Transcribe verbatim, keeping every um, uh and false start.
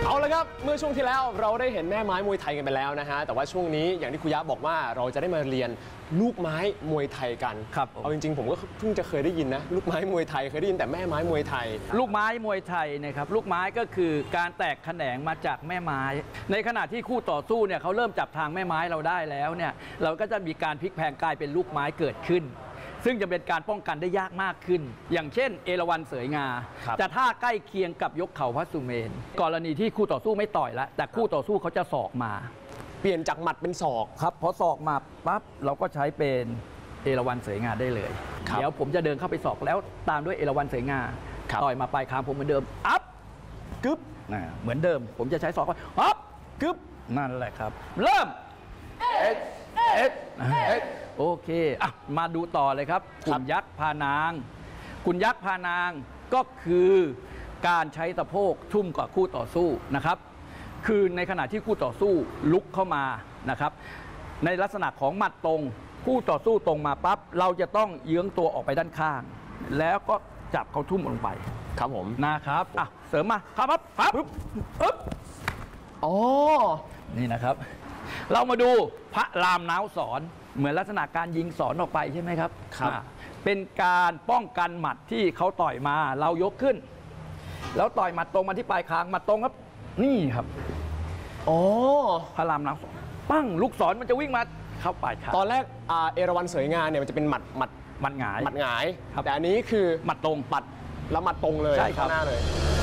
เอาละครับเมื่อช่วงที่แล้วเราได้เห็นแม่ไม้มวยไทยกันไปแล้วนะฮะแต่ว่าช่วงนี้อย่างที่คุยะบอกว่าเราจะได้มาเรียนลูกไม้มวยไทยกันครับเอาจริงๆผมก็เพิ่งจะเคยได้ยินนะลูกไม้มวยไทยเคยได้ยินแต่แม่ไม้มวยไทยลูกไม้มวยไทยนะครับลูกไม้ก็คือการแตกแขนงมาจากแม่ไม้ในขณะที่คู่ต่อสู้เนี่ยเขาเริ่มจับทางแม่ไม้เราได้แล้วเนี่ยเราก็จะมีการพลิกแพลงกลายเป็นลูกไม้เกิดขึ้นซึ่งจะเป็นการป้องกันได้ยากมากขึ้นอย่างเช่นเอราวัณเสยงาจะท่าใกล้เคียงกับยกเข่าพระสุเมนกรณีที่คู่ต่อสู้ไม่ต่อยแล้วแต่คู่ต่อสู้เขาจะศอกมาเปลี่ยนจากหมัดเป็นศอกครับพอศอกมาปั๊บเราก็ใช้เป็นเอราวัณเสยงาได้เลยเดี๋ยวผมจะเดินเข้าไปศอกแล้วตามด้วยเอราวัณเสยงาต่อยมาปลายคางผมเหมือนเดิมอัพกึ๊บเหมือนเดิมผมจะใช้ศอกว่าอัพกึ๊บนั่นแหละครับเริ่มเอ็ดเอ็ดเอ็ดโอเคอ่ะมาดูต่อเลยครับกุนยักษ์พานางกุนยักษ์พานางก็คือการใช้สะโพกทุ่มกับคู่ต่อสู้นะครับคือในขณะที่คู่ต่อสู้ลุกเข้ามานะครับในลักษณะของหมัดตรงคู่ต่อสู้ตรงมาปั๊บเราจะต้องเยื้องตัวออกไปด้านข้างแล้วก็จับเขาทุ่มลงไปครับผมนะครับอ่ะเสริมมาครับปั๊บปั๊บปึ๊บอ๋อนี่นะครับเรามาดูพระรามน้าวสอนเหมือนลักษณะการยิงสอนออกไปใช่ไหมครับครับเป็นการป้องกันหมัดที่เขาต่อยมาเรายกขึ้นแล้วต่อยหมัดตรงมาที่ปลายคางหมัดตรงครับนี่ครับอ๋อพระรามน้าวสอนปั้งลูกศรมันจะวิ่งมาเข้าปลายคางตอนแรกเอราวัณเสยงาเนี่ยมันจะเป็นหมัดหมัดหมัดหงายหมัดหงายแต่อันนี้คือหมัดตรงปัดแล้วหมัดตรงเลยใช่ครับหน้าเลย